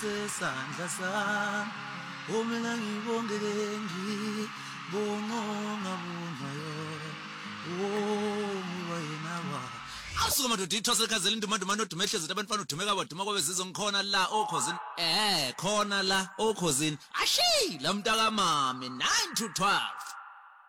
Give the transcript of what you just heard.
sesandla sami omela ngibongele ngibonga bungayo ngoba yena wa asuka madoda ithose ekhazela indumanduma nodume ehlezi abantu fana udume kaboduma kwabe sizwe ngikhona la okhosini khona la okhosini ashi la mntaka mami 9 to 12